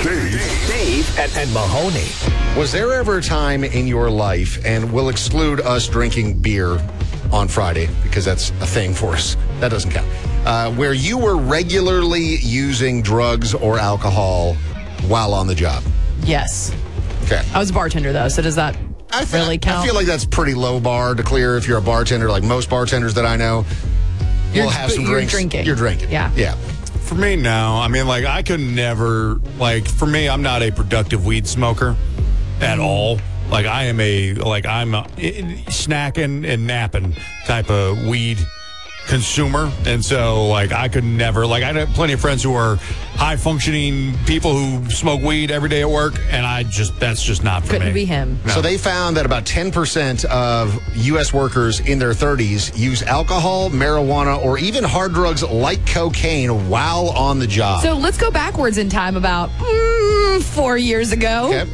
Dave and Mahoney. Was there ever a time in your life, and we'll exclude us drinking beer on Friday because that's a thing for us. That doesn't count. Where you were regularly using drugs or alcohol while on the job? Yes. Okay. I was a bartender, though, so does that really count? I feel like that's pretty low bar to clear if you're a bartender. Like most bartenders that I know, you'll have some drinks. You're drinking. Yeah. For me, no. I mean, like, I could never, like, for me, I'm not a productive weed smoker at all. Like, I'm a snacking and napping type of weed consumer. And so, like, I could never, like, I have plenty of friends who are high-functioning people who smoke weed every day at work, and that's just not for me. Couldn't be him. No. So they found that about 10% of U.S. workers in their 30s use alcohol, marijuana, or even hard drugs like cocaine while on the job. So let's go backwards in time about 4 years ago. Okay.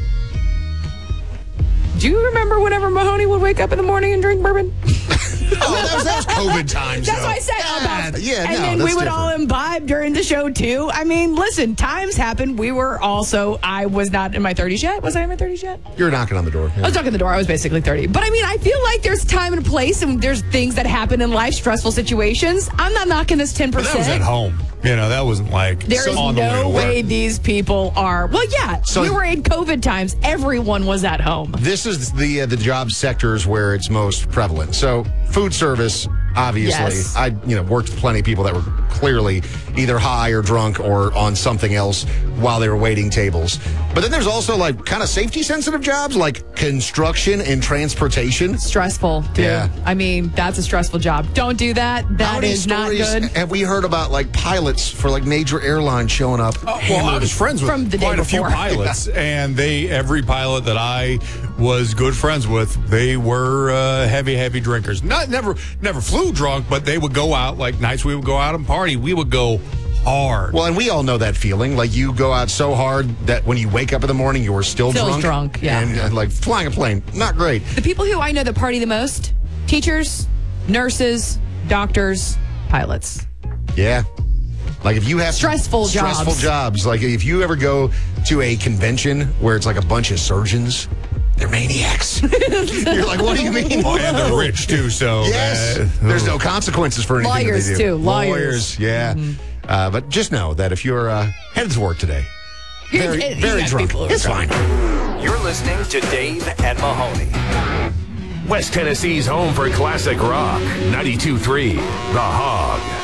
Do you remember whenever Mahoney would wake up in the morning and drink bourbon? That was COVID times. That's though. what I said. And then we would all imbibe during the show, too. I mean, listen, times happen. I was not in my 30s yet. Was I in my 30s yet? You're knocking on the door. Yeah. I was knocking on the door. I was basically 30. But I mean, I feel like there's time and place, and there's things that happen in life, stressful situations. I'm not knocking this 10%. But that was at home. You know, that wasn't like There's on the way to no work. way these people are. Well, yeah, we were in COVID times. Everyone was at home. This is the job sectors where it's most prevalent. So food service, obviously. Yes. I worked with plenty of people that were clearly either high or drunk or on something else while they were waiting tables. But then there's also like kind of safety sensitive jobs like construction and transportation. Stressful, dude. Yeah. I mean, that's a stressful job. Don't do that. That is not good. Have we heard about like pilots for like major airlines showing up? Well, I was friends with From the day quite a few before. pilots, and every pilot that I was good friends with, they were heavy drinkers. Never flew drunk, but they would go out, like nights we would go out and party. We would go hard. Well, and we all know that feeling. Like you go out so hard that when you wake up in the morning, you are still drunk. Yeah. And like flying a plane, not great. The people who I know that party the most, teachers, nurses, doctors, pilots. Yeah. Like if you have Stressful jobs. Like if you ever go to a convention where it's like a bunch of surgeons, they're maniacs. You're like, what do you mean? Oh, and they're rich too, so yes. There's no consequences for anything Lawyers, that they do. too. Lawyers. Yeah. But just know that if you're headed to work today, very drunk, it's fine. You're listening to Dave and Mahoney. West Tennessee's home for classic rock. 92.3 The Hog.